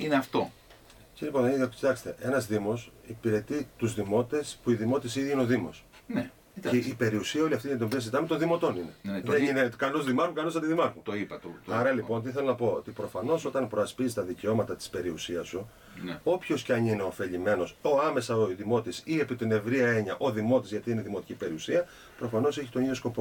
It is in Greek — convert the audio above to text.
είναι αυτό. Κύριε Παπαδημητρίου, κοιτάξτε, ένας Δήμος υπηρετεί τους δημότες που οι δημότες ήδη είναι ο Δήμος. Ναι. Και η περιουσία όλη αυτή την οποία συζητάμε των δημοτών είναι. Ναι, δεν είναι κανός δημάρχου, κανός αντιδημάρχου. Το είπα. Άρα λοιπόν, τι θέλω να πω, ότι προφανώς όταν προασπίζεις τα δικαιώματα της περιουσίας σου, ναι. όποιος και αν είναι ωφελημένος, άμεσα ο δημότης ή επί την ευρεία έννοια ο δημότης, γιατί είναι δημοτική περιουσία, προφανώς έχει τον ίδιο σκοπό.